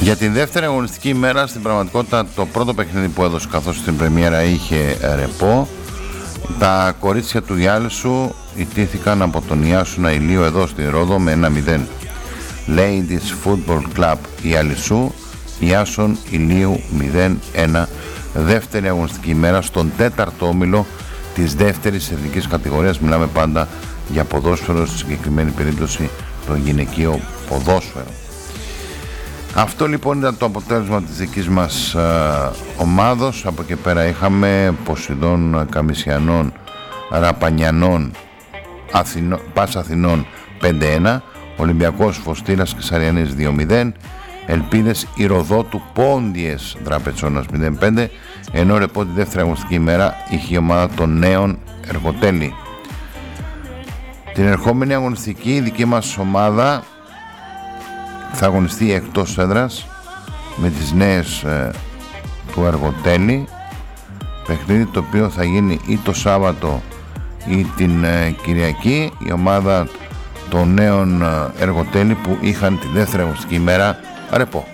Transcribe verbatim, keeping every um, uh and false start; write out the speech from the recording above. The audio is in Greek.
Για την δεύτερη αγωνιστική ημέρα, στην πραγματικότητα το πρώτο παιχνίδι που έδωσε, καθώς στην πρεμιέρα είχε ρεπό, τα κορίτσια του Ιάλισσου ιτήθηκαν από τον Ιάσουνα Ηλίου εδώ στη Ρόδο με ένα μηδέν. Ladies Football Club Ιαλισσού, Ιάσον Ηλίου μηδέν ένα. Δεύτερη αγωνιστική ημέρα στον τέταρτο όμιλο της δεύτερης εθνικής κατηγορίας. Μιλάμε πάντα για ποδόσφαιρο, στη συγκεκριμένη περίπτωση το γυναικείο ποδόσφαιρο. Αυτό λοιπόν ήταν το αποτέλεσμα της δικής μας ε, ομάδος. Από εκεί πέρα είχαμε Ποσειδών Καμισιανών Ραπανιανών Αθηνο, Πας Αθηνών πέντε ένα, Ολυμπιακός Φωστήρας Κεσαριανής δύο μηδέν, Ελπίδες Ηρωδότου Πόντιες Δραπετσόνας μηδέν πέντε, ενώ ρεπό τη δεύτερη αγωνιστική ημέρα είχε η ομάδα των Νέων Εργοτέλη. Την ερχόμενη αγωνιστική η δική μας ομάδα θα αγωνιστεί εκτός έδρας με τις νέες ε, του Εργοτέλη, παιχνίδι το οποίο θα γίνει ή το Σάββατο ή την ε, Κυριακή. Η ομάδα των Νέων ε, Εργοτέλη που είχαν τη δεύτερη αγωνιστική ημέρα ρεπό.